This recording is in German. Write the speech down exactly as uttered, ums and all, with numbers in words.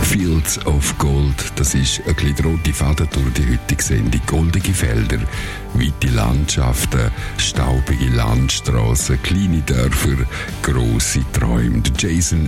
Fields of Gold, das ist ein bisschen der rote Faden durch die heutige Sendung. Goldige Felder, weite Landschaften, staubige Landstraßen, kleine Dörfer, grosse Träume. Jason